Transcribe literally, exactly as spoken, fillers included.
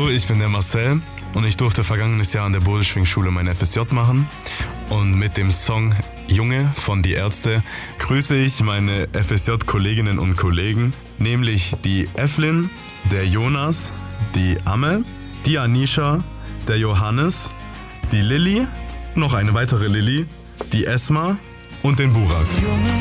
Hallo, ich bin der Marcel und ich durfte vergangenes Jahr an der Bodelschwingschule mein F S J machen. Und mit dem Song Junge von Die Ärzte grüße ich meine F S J-Kolleginnen und Kollegen, nämlich die Evelyn, der Jonas, die Amme, die Anisha, der Johannes, die Lilly, noch eine weitere Lilly, die Esma und den Burak.